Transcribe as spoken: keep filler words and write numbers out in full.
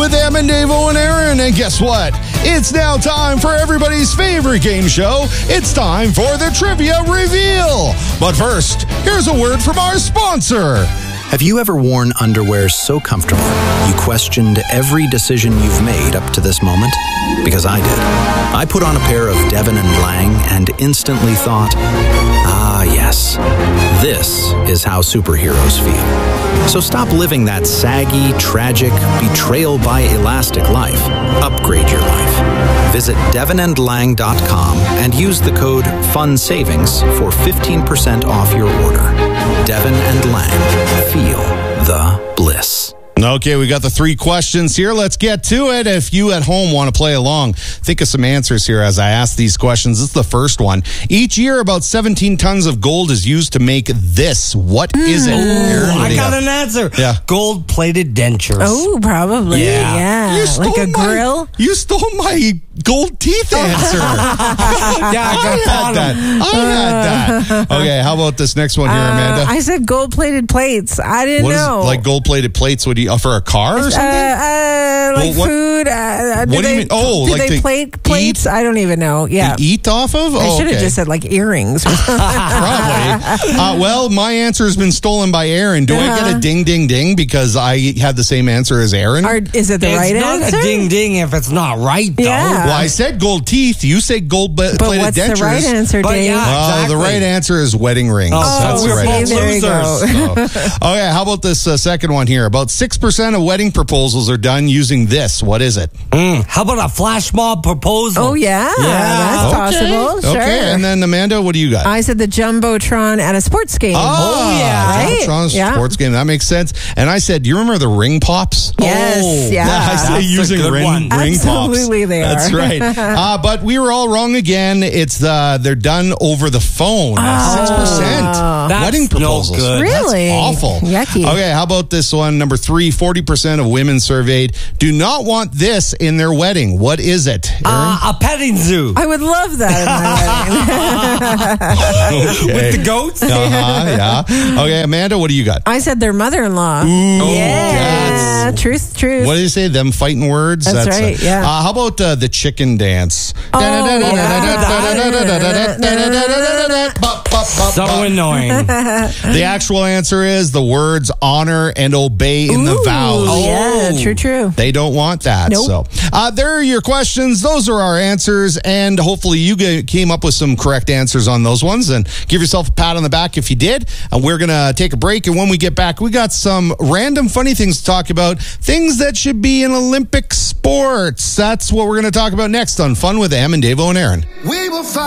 with Em and Davo and Aaron. And guess what? It's now time for everybody's favorite game show. It's time for the Trivia Reveal. But first, here's a word from our sponsor. Have you ever worn underwear so comfortable you questioned every decision you've made up to this moment? Because I did. I put on a pair of Devon and Lang and instantly thought, ah, yes, this is how superheroes feel. So stop living that saggy, tragic, betrayal by elastic life. Upgrade your life. Visit devon and lang dot com and use the code FUNSAVINGS for fifteen percent off your order. Devon and Lang. Feel the bliss. Okay, we got the three questions here. Let's get to it. If you at home want to play along, think of some answers here as I ask these questions. This is the first one. Each year, about seventeen tons of gold is used to make this. What mm. is it? Aaron, I got got? an answer. Yeah. Gold-plated dentures. Oh, probably. Yeah. yeah. You stole like a my, grill? You stole my gold teeth answer. yeah, I, I had that. I had that. Okay, how about this next one here, Amanda? Uh, I said gold-plated plates. I didn't what know. Is, like gold-plated plates? Would you for a car or something? Uh, uh, like well, what, food. Uh, do what do they, you mean? Oh, do like they they plate plates? eat? I don't even know. Yeah. They eat off of? Oh, I should have okay. just said like earrings. Probably. Uh, well, my answer has been stolen by Aaron. Do uh-huh. I get a ding, ding, ding because I had the same answer as Aaron? Or is it the it's right answer? answer? It's not a ding, ding if it's not right, though. Yeah. Well, I said gold teeth. You say gold-plated but what's dentures. the right answer, But Dave? yeah. Well, Exactly. the right answer is wedding rings. Oh, That's so the we're right both answer. There you go. losers. So, okay, how about this uh, second one here? About six percent of wedding proposals are done using this. What is it? Mm, how about a flash mob proposal? Oh, yeah. Yeah. That's Okay. possible. Sure. Okay, and then Amanda, what do you got? I said the Jumbotron at a sports game. Oh, yeah. Right? Jumbotron's Yeah. sports game. That makes sense. And I said, do you remember the ring pops? Yes, Oh, yeah. I say That's a using good ring, one. ring pops. Absolutely they are. That's right. Uh, but we were all wrong again. It's the they're done over the phone. Six percent That's wedding no proposals. good. Really? That's awful. Yucky. Okay, how about this one? Number three, forty percent of women surveyed do not want this in their wedding. What is it, Aaron? Uh, a petting zoo. I would love that in my wedding. Okay. With the goats? Uh-huh, yeah. Okay, Amanda, what do you got? I said their mother-in-law. Ooh, yeah. that's- Truth, truth. What did you say? Them fighting words? That's right, uh, yeah. Uh, how about uh, the chicken dance? So annoying. The actual answer is the words honor and obey in the Ooh, vows. Yeah, true, true. They don't want that. Nope. So uh, there are your questions. Those are our answers. And hopefully you get, came up with some correct answers on those ones. And give yourself a pat on the back if you did. And we're going to take a break. And when we get back, we got some random funny things to talk about. Things that should be in Olympic sports. That's what we're going to talk about next on Fun with Em and Davo and Aaron. We will fight.